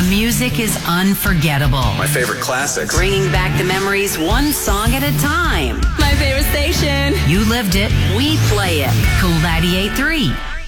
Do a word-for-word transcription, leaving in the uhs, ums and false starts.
The music is unforgettable. My favorite classics. Bringing back the memories one song at a time. My favorite station. You lived it. We play it. Cool ninety-eight point three.